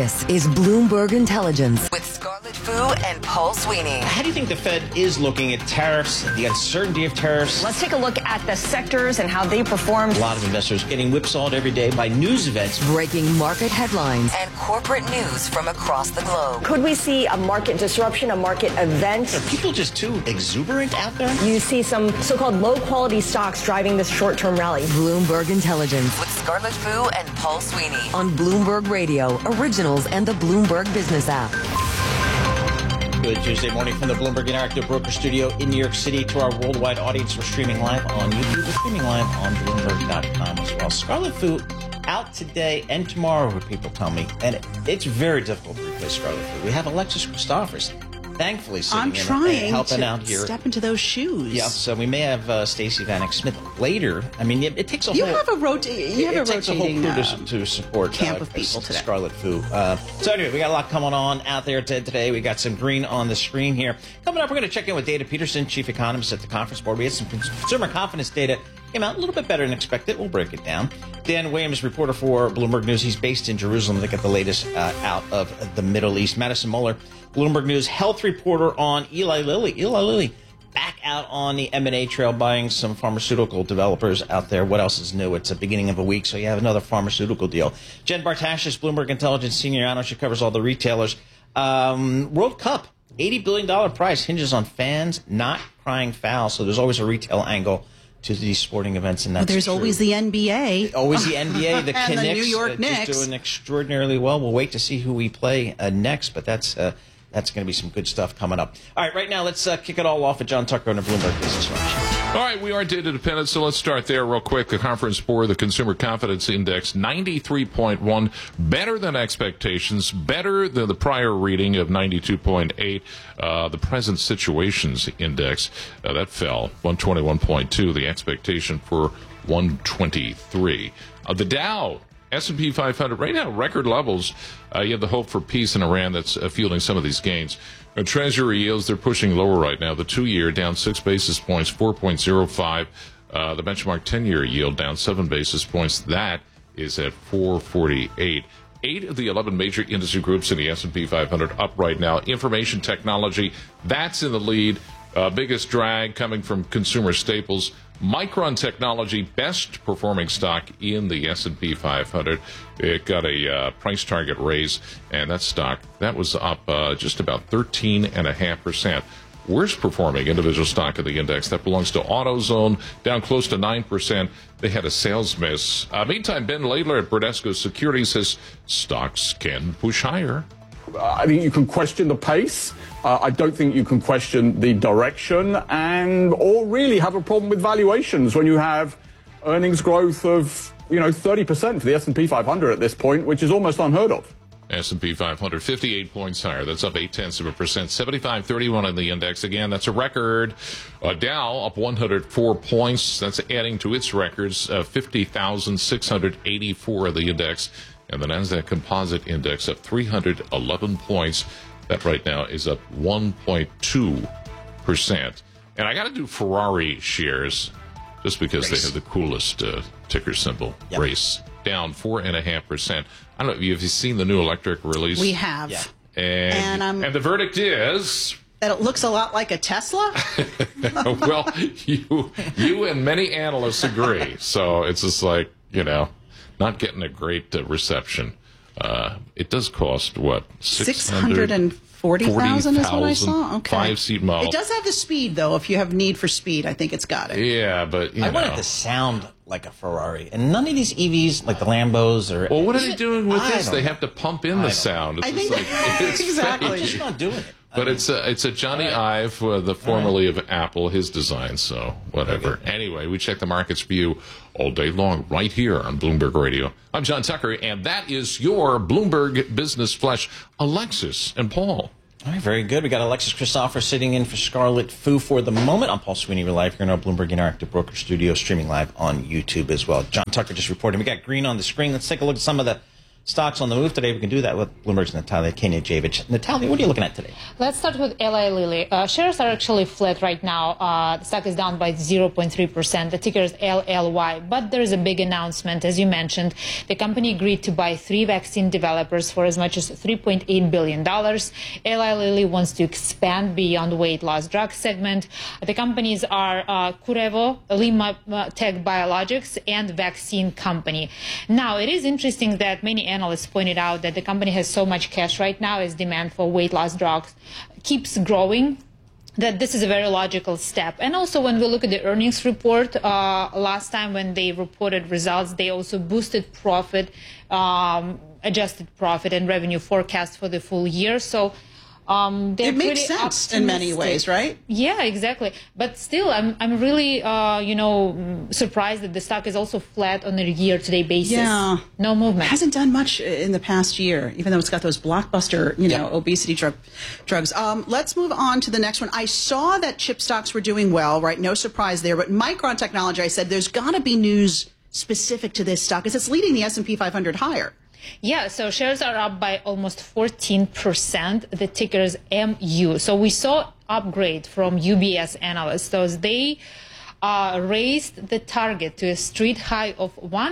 This is Bloomberg Intelligence with Scarlett Fu and Paul Sweeney. How do you think the Fed is looking at tariffs, the uncertainty of tariffs? Let's take a look at the sectors and how they performed. A lot of investors getting whipsawed every day by news events. Breaking market headlines and corporate news from across the globe. Could we see a market disruption, a market event? Are people just too exuberant out there? You see some so-called low-quality stocks driving this short-term rally. Bloomberg Intelligence with Scarlett Fu and Paul Sweeney on Bloomberg Radio, Originals, and the Bloomberg Business app. Good Tuesday morning from the Bloomberg Interactive Broker Studio in New York City. To our worldwide audience, we're streaming live on YouTube. We're streaming live on Bloomberg.com as well. Scarlett Fu out today and tomorrow, what people tell me. And it's very difficult to replace Scarlett Fu. We have Alexis Christophers, thankfully, sitting in and helping out here. Step into those shoes. Yeah, so we may have Stacey Vanek Smith later. I mean, it takes a whole... You have a rotating crew to support camp of people today. Scarlett Fu. So anyway, we got a lot coming on out there today. We got some green on the screen here. Coming up, we're going to check in with Dana Peterson, chief economist at the Conference Board. We had some consumer confidence data. Came out a little bit better than expected. We'll break it down. Dan Williams, reporter for Bloomberg News. He's based in Jerusalem to get the latest out of the Middle East. Madison Muller, Bloomberg News health reporter on Eli Lilly. Eli Lilly back out on the M&A trail, buying some pharmaceutical developers out there. What else is new? It's the beginning of a week, so you have another pharmaceutical deal. Jen Bartashis, Bloomberg Intelligence senior analyst. She covers all the retailers. World Cup, $80 billion prize hinges on fans not crying foul, so there's always a retail angle to these sporting events, and that's there's true. Always the NBA. Always the NBA. The and Knicks, the New York Knicks just doing extraordinarily well. We'll wait to see who we play next, but that's going to be some good stuff coming up. All right, right now let's kick it all off with John Tucker on the Bloomberg Business Watch. All right, we are data dependent, so let's start there real quick. The Conference Board, the Consumer Confidence Index, 93.1, better than expectations, better than the prior reading of 92.8. The Present Situations Index, that fell, 121.2, the expectation for 123. The Dow, S&P 500, right now, record levels. You have the hope for peace in Iran that's fueling some of these gains. Treasury yields, they're pushing lower right now. The 2-year down 6 basis points, 4.05. The benchmark 10-year yield down 7 basis points. That is at 4.48. 8 of the 11 major industry groups in the S&P 500 up right now. Information technology, that's in the lead. Biggest drag coming from consumer staples. Micron Technology, best performing stock in the S&P 500. It got a price target raise, and that stock, that was up just about 13.5%. Worst performing individual stock of the index, that belongs to AutoZone, down close to 9%. They had a sales miss. Meantime, Ben Laidler at Bradesco Securities says stocks can push higher. I think you can question the pace. I don't think you can question the direction or really have a problem with valuations when you have earnings growth of, 30% for the S&P 500 at this point, which is almost unheard of. S&P 500, 58 points higher. That's up 0.8%. 75.31 in the index. Again, that's a record. Dow up 104 points. That's adding to its records, 50,684 of the index. And the Nasdaq Composite Index up 311 points. That right now is up 1.2%. And I got to do Ferrari shares just because they have the coolest ticker symbol. Yep. Race down 4.5%. I don't know. Have you seen the new electric release? We have. Yeah. And the verdict is that it looks a lot like a Tesla. Well, you and many analysts agree. So it's just like, not getting a great reception. It does cost, what, $640,000 is what I saw? Okay. 5-seat model. It does have the speed, though. If you have need for speed, I think it's got it. Yeah, but, I want it to sound like a Ferrari. And none of these EVs, like the Lambos or... Well, what are they doing with this? They have to pump in the sound. I think it's exactly. They're just not doing it. But it's a Johnny Ive, the formerly of Apple, his design, so whatever. Anyway, we check the markets for you all day long right here on Bloomberg Radio. I'm John Tucker, and that is your Bloomberg Business Flash, Alexis and Paul. All right, very good. We got Alexis Christophers sitting in for Scarlett Fu for the moment. I'm Paul Sweeney. We're live here in our Bloomberg Interactive Broker Studio, streaming live on YouTube as well. John Tucker just reporting. We got green on the screen. Let's take a look at some of the stocks on the move today. We can do that with Bloomberg's Natalia Kenijevic. Natalia, what are you looking at today? Let's start with Eli Lilly. Shares are actually flat right now. The stock is down by 0.3%. The ticker is LLY. But there is a big announcement. As you mentioned, the company agreed to buy 3 vaccine developers for as much as $3.8 billion. Eli Lilly wants to expand beyond weight loss drug segment. The companies are Curevo, LimaTech Biologics, and Vaccine Company. Now, it is interesting that many analysts pointed out that the company has so much cash right now as demand for weight loss drugs keeps growing, that this is a very logical step. And also when we look at the earnings report, last time when they reported results, they also boosted profit, adjusted profit and revenue forecast for the full year. So it makes sense in many ways, right? Yeah, exactly. But still, I'm really, surprised that the stock is also flat on a year-to-date basis. Yeah. No movement. It hasn't done much in the past year, even though it's got those blockbuster, obesity drugs. Let's move on to the next one. I saw that chip stocks were doing well, right? No surprise there. But Micron Technology, I said, there's got to be news specific to this stock, because it's leading the S&P 500 higher. Yeah, so shares are up by almost 14%. The ticker is MU. So we saw upgrade from UBS analysts. So they raised the target to a street high of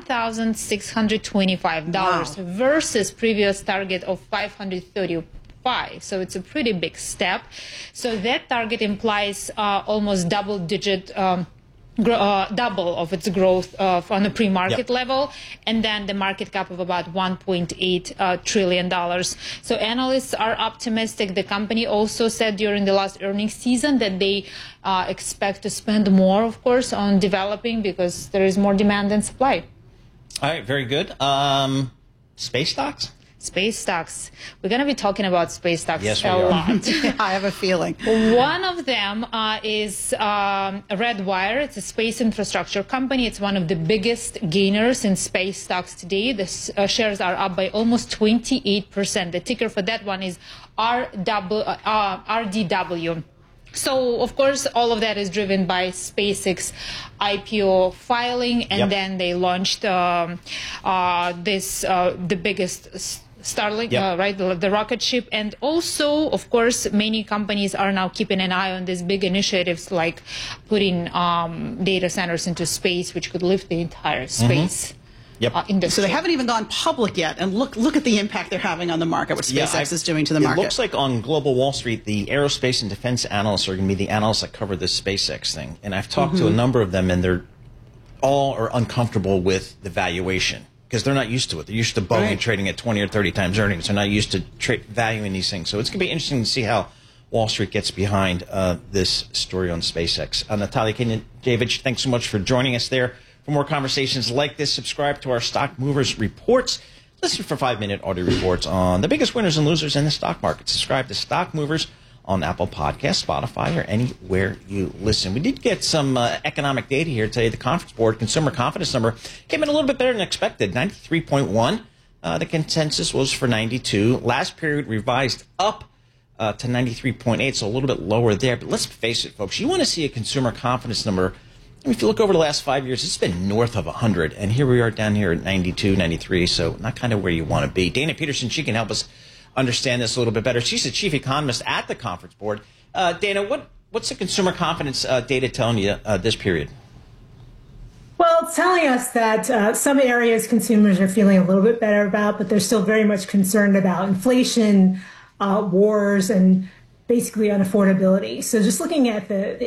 $1,625 versus previous target of $535. So it's a pretty big step. So that target implies almost double-digit double of its growth on a pre-market level, and then the market cap of about $1.8 trillion. So analysts are optimistic. The company also said during the last earnings season that they expect to spend more, of course, on developing because there is more demand than supply. All right, very good. Space stocks? Space stocks. We're going to be talking about space stocks a lot. I have a feeling. One of them is Redwire. It's a space infrastructure company. It's one of the biggest gainers in space stocks today. The shares are up by almost 28%. The ticker for that one is RDW. So, of course, all of that is driven by SpaceX IPO filing, and then they launched the biggest Starlink, right, the rocket ship. And also, of course, many companies are now keeping an eye on these big initiatives like putting data centers into space, which could lift the entire space. Industry. So they haven't even gone public yet, and look at the impact they're having on the market, what SpaceX is doing to the market. It looks like on Global Wall Street, the aerospace and defense analysts are going to be the analysts that cover this SpaceX thing. And I've talked to a number of them, and they're all are uncomfortable with the valuation because they're not used to it. They're used to Boeing trading at 20 or 30 times earnings. They're not used to valuing these things. So it's going to be interesting to see how Wall Street gets behind this story on SpaceX. Natalia Kenijevic, thanks so much for joining us there. For more conversations like this, subscribe to our Stock Movers Reports. Listen for 5-minute audio reports on the biggest winners and losers in the stock market. Subscribe to Stock Movers on Apple Podcasts, Spotify, or anywhere you listen. We did get some economic data here today. The Conference Board consumer confidence number came in a little bit better than expected, 93.1. The consensus was for 92. Last period revised up to 93.8, so a little bit lower there. But let's face it, folks, you want to see a consumer confidence number. If you look over the last 5 years, it's been north of 100, and here we are down here at 92, 93, so not kind of where you want to be. Dana Peterson, she can help us understand this a little bit better. She's the chief economist at the Conference Board. Dana, what's the consumer confidence data telling you this period? Well, it's telling us that some areas consumers are feeling a little bit better about, but they're still very much concerned about inflation, wars, and basically unaffordability. So just looking at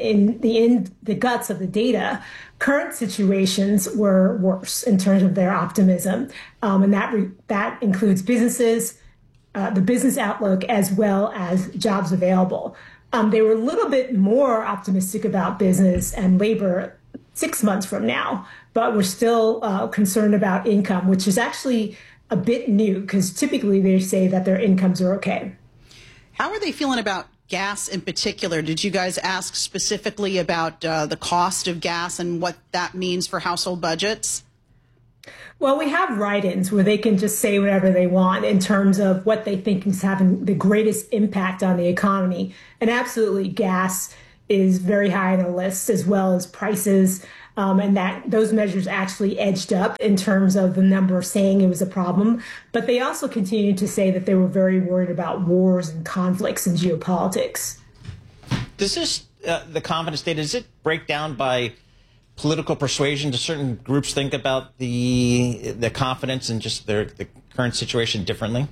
the guts of the data, current situations were worse in terms of their optimism, and that includes businesses, the business outlook, as well as jobs available. They were a little bit more optimistic about business and labor 6 months from now, but we're still concerned about income, which is actually a bit new because typically they say that their incomes are okay. How are they feeling about gas in particular? Did you guys ask specifically about the cost of gas and what that means for household budgets? Well, we have write-ins where they can just say whatever they want in terms of what they think is having the greatest impact on the economy. And absolutely, gas is very high on the list, as well as prices. And that those measures actually edged up in terms of the number saying it was a problem. But they also continued to say that they were very worried about wars and conflicts and geopolitics. Does this, the confidence data, does it break down by political persuasion? Do certain groups think about the confidence and just the current situation differently?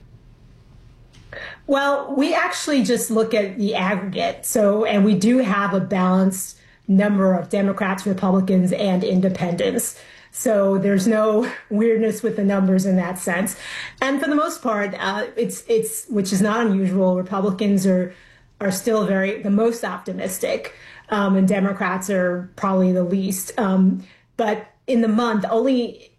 Well, we actually just look at the aggregate. So, and we do have a balanced number of Democrats, Republicans, and independents. So there's no weirdness with the numbers in that sense. And for the most part, it's which is not unusual. Republicans are still the most optimistic, and Democrats are probably the least. But in the month, only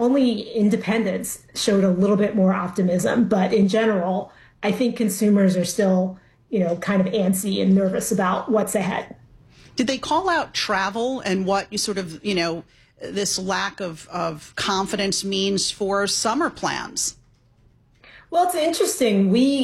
independents showed a little bit more optimism. But in general, I think consumers are still, kind of antsy and nervous about what's ahead. Did they call out travel and what you sort of, this lack of confidence means for summer plans? Well, it's interesting.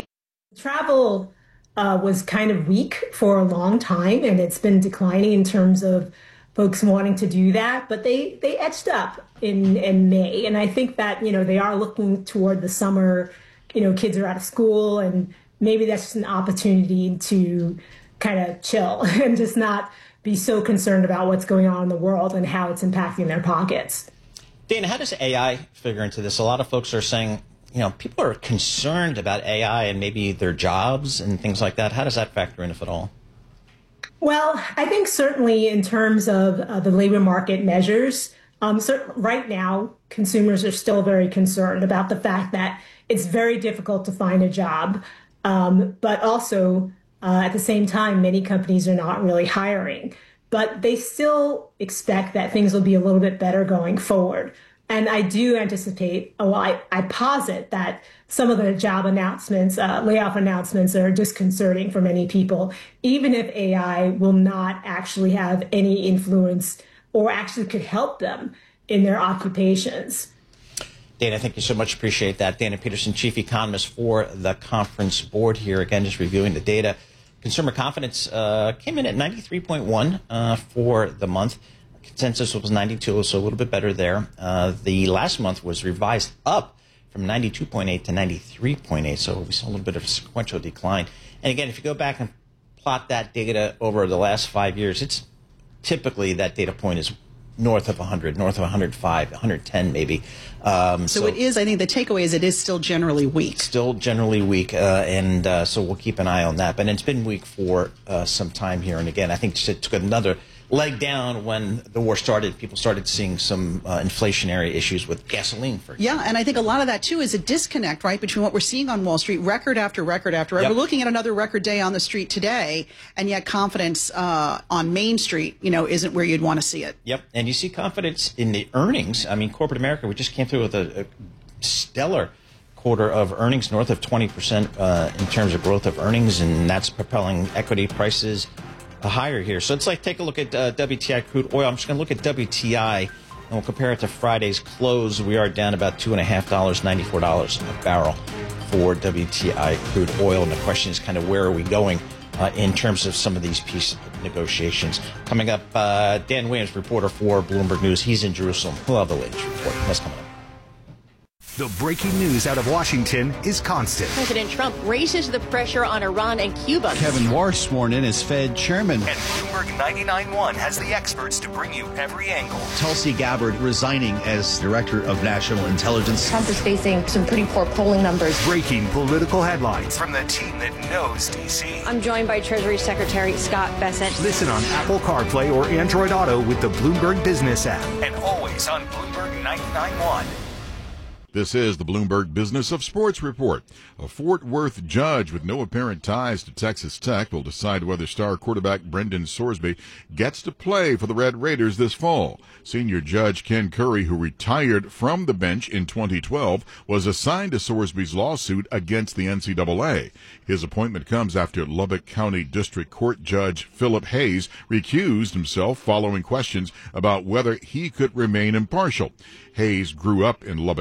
Travel was kind of weak for a long time, and it's been declining in terms of folks wanting to do that. But they edged up in May, and I think that, they are looking toward the summer. Kids are out of school, and maybe that's just an opportunity to kind of chill and just not be so concerned about what's going on in the world and how it's impacting their pockets. Dana, how does AI figure into this? A lot of folks are saying, people are concerned about AI and maybe their jobs and things like that. How does that factor in, if at all? Well, I think certainly in terms of the labor market measures, right now, consumers are still very concerned about the fact that it's very difficult to find a job, but also at the same time, many companies are not really hiring, but they still expect that things will be a little bit better going forward. And I do anticipate, I posit that some of the job announcements, layoff announcements are disconcerting for many people, even if AI will not actually have any influence or actually could help them in their occupations. Dana, thank you so much. Appreciate that. Dana Peterson, Chief Economist for the Conference Board here. Again, just reviewing the data. Consumer confidence came in at 93.1 for the month. Consensus was 92, so a little bit better there. The last month was revised up from 92.8 to 93.8, so we saw a little bit of a sequential decline. And again, if you go back and plot that data over the last 5 years, it's typically that data point is north of 100, north of 105, 110 maybe. So it is, I think the takeaway is it is still generally weak. Still generally weak, and so we'll keep an eye on that. But it's been weak for some time here. And again, I think it took another leg down when the war started. People started seeing some inflationary issues with gasoline, for example. Yeah, and I think a lot of that, too, is a disconnect, right, between what we're seeing on Wall Street, record after record after record. Yep. We're looking at another record day on the street today, and yet confidence on Main Street, isn't where you'd want to see it. Yep, and you see confidence in the earnings. I mean, corporate America, we just came through with a stellar quarter of earnings, north of 20% in terms of growth of earnings, and that's propelling equity prices higher here. So it's like, take a look at WTI crude oil. I'm just going to look at WTI, and we'll compare it to Friday's close. We are down about $2.5, $94 a barrel for WTI crude oil. And the question is kind of where are we going in terms of some of these peace negotiations. Coming up, Dan Williams, reporter for Bloomberg News. He's in Jerusalem. We'll have the latest report. That's coming up. The breaking news out of Washington is constant. President Trump raises the pressure on Iran and Cuba. Kevin Warsh sworn in as Fed chairman. And Bloomberg 99.1 has the experts to bring you every angle. Tulsi Gabbard resigning as Director of National Intelligence. Trump is facing some pretty poor polling numbers. Breaking political headlines from the team that knows D.C. I'm joined by Treasury Secretary Scott Bessent. Listen on Apple CarPlay or Android Auto with the Bloomberg Business app. And always on Bloomberg 99.1. This is the Bloomberg Business of Sports Report. A Fort Worth judge with no apparent ties to Texas Tech will decide whether star quarterback Brendan Sorsby gets to play for the Red Raiders this fall. Senior Judge Ken Curry, who retired from the bench in 2012, was assigned to Sorsby's lawsuit against the NCAA. His appointment comes after Lubbock County District Court Judge Philip Hayes recused himself following questions about whether he could remain impartial. Hayes grew up in Lubbock, Texas,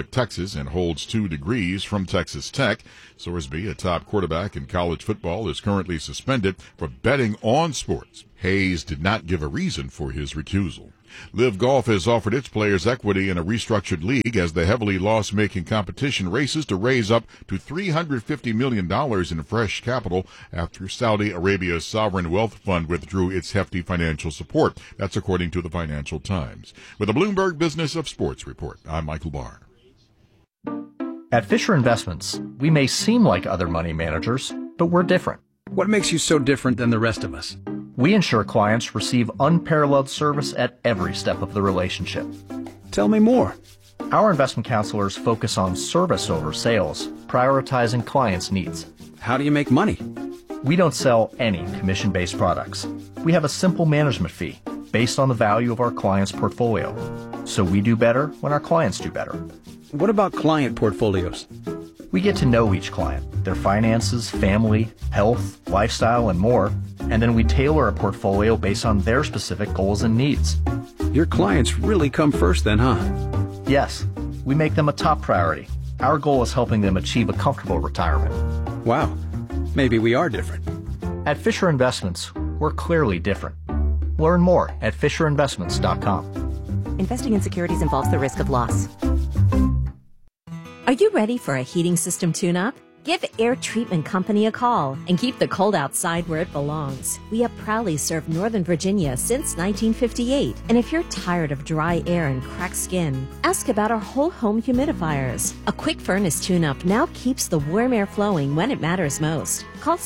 Sciences and holds 2 degrees from Texas Tech. Sorsby, a top quarterback in college football, is currently suspended for betting on sports. Hayes did not give a reason for his recusal. Live Golf has offered its players equity in a restructured league as the heavily loss-making competition races to raise up to $350 million in fresh capital after Saudi Arabia's sovereign wealth fund withdrew its hefty financial support. That's according to the Financial Times. With the Bloomberg Business of Sports report, I'm Michael Barr. At Fisher Investments, we may seem like other money managers, but we're different. What makes you so different than the rest of us? We ensure clients receive unparalleled service at every step of the relationship. Tell me more. Our investment counselors focus on service over sales, prioritizing clients' needs. How do you make money? We don't sell any commission-based products. We have a simple management fee based on the value of our client's portfolio. So we do better when our clients do better. What about client portfolios? We get to know each client, their finances, family, health, lifestyle, and more, and then we tailor a portfolio based on their specific goals and needs. Your clients really come first then, huh? Yes, we make them a top priority. Our goal is helping them achieve a comfortable retirement. Wow, maybe we are different. At Fisher Investments, we're clearly different. Learn more at FisherInvestments.com. Investing in securities involves the risk of loss. Are you ready for a heating system tune-up? Give Air Treatment Company a call and keep the cold outside where it belongs. We have proudly served Northern Virginia since 1958. And if you're tired of dry air and cracked skin, ask about our whole home humidifiers. A quick furnace tune-up now keeps the warm air flowing when it matters most. Call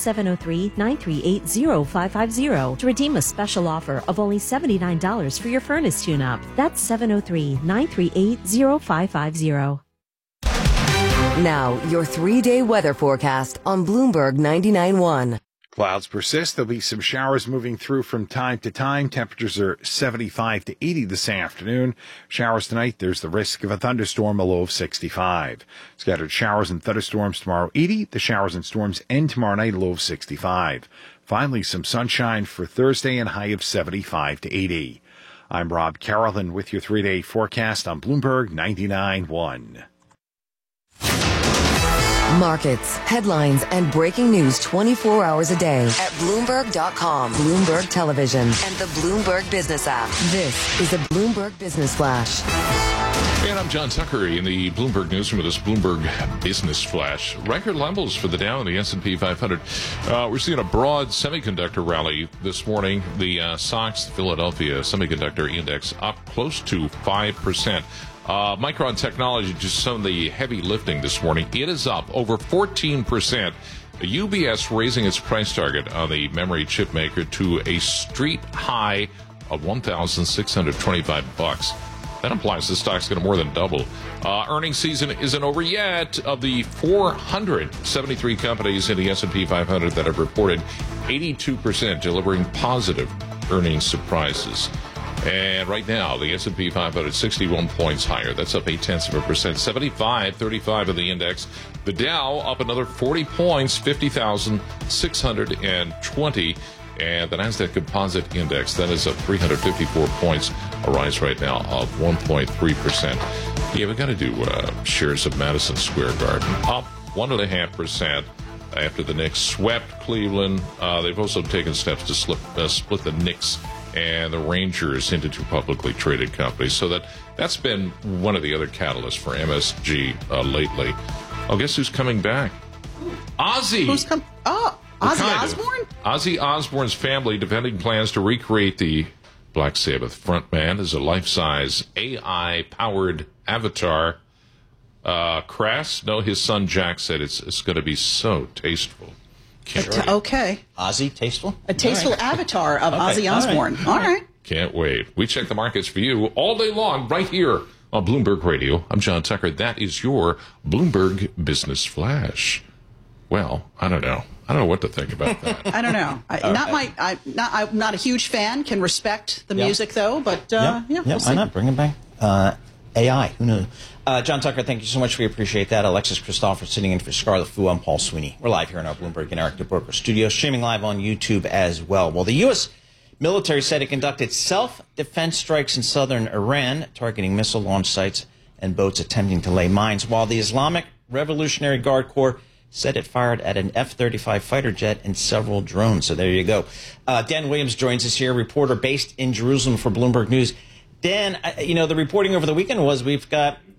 703-938-0550 to redeem a special offer of only $79 for your furnace tune-up. That's 703-938-0550. Now, your 3-day weather forecast on Bloomberg 99.1. Clouds persist. There'll be some showers moving through from time to time. Temperatures are 75 to 80 this afternoon. Showers tonight. There's the risk of a thunderstorm, a low of 65. Scattered showers and thunderstorms tomorrow, 80. The showers and storms end tomorrow night, a low of 65. Finally, some sunshine for Thursday and high of 75 to 80. I'm Rob Carolyn with your 3-day forecast on Bloomberg 99.1. Markets, headlines, and breaking news 24 hours a day at Bloomberg.com, Bloomberg Television, and the Bloomberg Business app. This is a Bloomberg Business Flash. And I'm John Tucker in the Bloomberg Newsroom with this Bloomberg Business Flash. Record levels for the Dow and the S&P 500. We're seeing a broad semiconductor rally this morning. The SOX, the Philadelphia Semiconductor Index, up close to 5%. Micron Technology just some of the heavy lifting this morning. It is up over 14%. UBS raising its price target on the memory chip maker to a street high of $1,625. That implies the stock's going to more than double. Earnings season isn't over yet. Of the 473 companies in the S&P 500 that have reported, 82% delivering positive earnings surprises. And right now, the S&P 500, 61 points higher. That's up 0.8%. 75.35 in the index. The Dow up another 40 points, 50,620. And the Nasdaq Composite Index, that is up 354 points, a rise right now of 1.3%. Yeah, we got to do shares of Madison Square Garden, up 1.5%. After the Knicks swept Cleveland. They've also taken steps to split the Knicks and the Rangers into two publicly traded companies. So that's been one of the other catalysts for MSG lately. Oh, guess who's coming back? Ozzy. Who's coming? Oh, Ozzy Osbourne? Ozzy Osbourne's family defending plans to recreate the Black Sabbath frontman as a life-size AI-powered avatar. Crass? No, his son Jack said it's going to be so tasteful. Okay. Ozzy, tasteful? A tasteful avatar of Ozzy Osbourne. All right. Can't wait. We check the markets for you all day long right here on Bloomberg Radio. I'm John Tucker. That is your Bloomberg Business Flash. Well, I don't know. I don't know what to think about that. I don't know. I'm not a huge fan. Can respect the music though, but we'll see. Why not bring it back? AI. Who knew? John Tucker, thank you so much. We appreciate that. Alexis Christopher sitting in for Scarlett Fu. I'm Paul Sweeney. We're live here in our Bloomberg Interactive Broker studio, streaming live on YouTube as well. Well, the U.S. military said it conducted self-defense strikes in southern Iran, targeting missile launch sites and boats attempting to lay mines, while the Islamic Revolutionary Guard Corps said it fired at an F-35 fighter jet and several drones. So there you go. Dan Williams joins us here, reporter based in Jerusalem for Bloomberg News. Dan, the reporting over the weekend was we've got